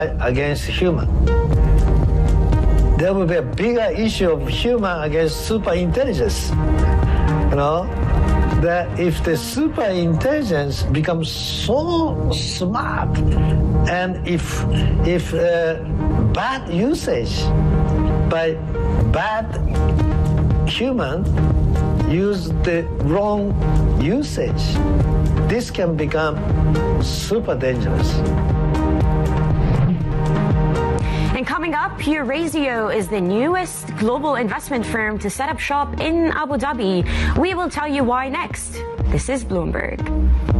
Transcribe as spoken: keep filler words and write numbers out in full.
against human. There will be a bigger issue of human against super intelligence. You know, that if the super intelligence becomes so smart, and if if uh, bad usage by bad human use the wrong usage, this can become super dangerous. And coming up, Eurazeo is the newest global investment firm to set up shop in Abu Dhabi. We will tell you why next. This is Bloomberg.